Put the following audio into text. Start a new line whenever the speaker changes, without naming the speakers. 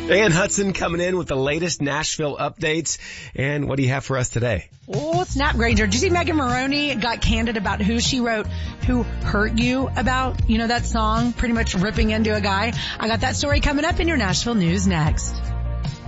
Ann Hudson coming in with the latest Nashville updates. And what do you have for us today?
Oh, snap, Granger. Did you see Megan Maroney got candid about who she wrote Who Hurt You about? You know that song, pretty much ripping into a guy? I got that story coming up in your Nashville news next.